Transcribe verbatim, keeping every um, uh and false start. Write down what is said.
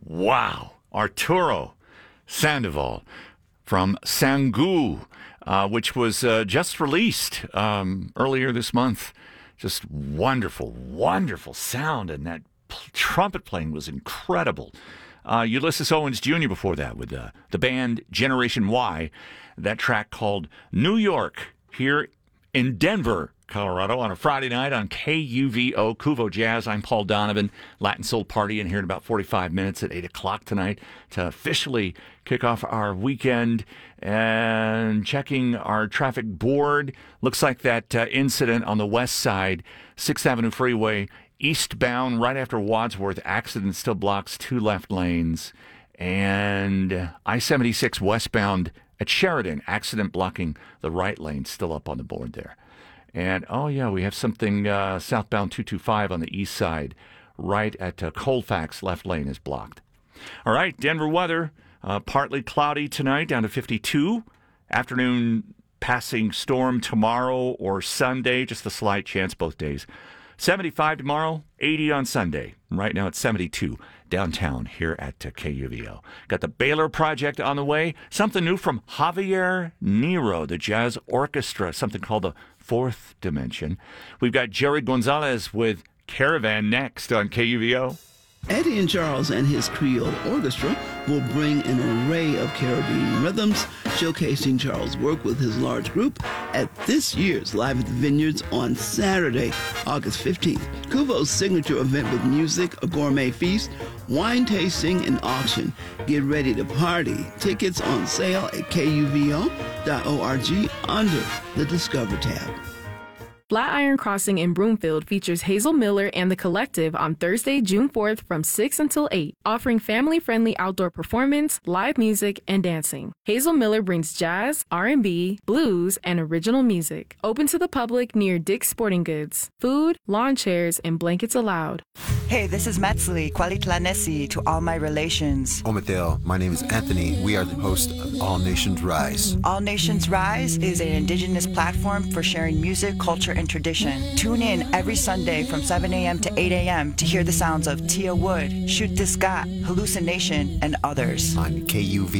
Wow. Arturo Sandoval from Sangu, uh, which was uh, just released um, earlier this month. Just wonderful, wonderful sound, and that p- trumpet playing was incredible. Uh, Ulysses Owens Junior before that with uh, the band Generation Y, that track called New York here in Denver, Colorado, on a Friday night on K U V O, Cuvo Jazz. I'm Paul Donovan. Latin Soul Party in here in about forty-five minutes at eight o'clock tonight to officially kick off our weekend. And checking our traffic board, looks like that uh, incident on the west side, sixth Avenue Freeway, eastbound right after Wadsworth, accident still blocks two left lanes. And I seventy-six westbound at Sheridan, accident blocking the right lane, still up on the board there. And, oh, yeah, we have something uh, southbound two twenty-five on the east side, right at uh, Colfax, left lane is blocked. All right, Denver weather, uh, partly cloudy tonight, down to fifty-two. Afternoon passing storm tomorrow or Sunday, just a slight chance both days. seventy-five tomorrow, eighty on Sunday. Right now it's seventy-two downtown here at uh, K U V O. Got the Baylor Project on the way. Something new from Javier Nero, the jazz orchestra, something called the Fourth Dimension. We've got Jerry Gonzalez with Caravan next on K U V O. Eddie and Charles and his Creole Orchestra will bring an array of Caribbean rhythms, showcasing Charles' work with his large group at this year's Live at the Vineyards on Saturday, August fifteenth. Cuvo's signature event with music, a gourmet feast, wine tasting, and auction. Get ready to party. Tickets on sale at K U V O dot org under the Discover tab. Flatiron Crossing in Broomfield features Hazel Miller and The Collective on Thursday, June fourth from six until eight, offering family-friendly outdoor performance, live music, and dancing. Hazel Miller brings jazz, R and B, blues, and original music. Open to the public near Dick's Sporting Goods. Food, lawn chairs, and blankets allowed. Hey, this is Metzli, Kwalitlanesi to all my relations. Omathel, my name is Anthony. We are the host of All Nations Rise. All Nations Rise is an indigenous platform for sharing music, culture, and tradition. Tune in every Sunday from seven a.m. to eight a.m. to hear the sounds of Tia Wood, Shoot This Got, Hallucination, and others. On K U V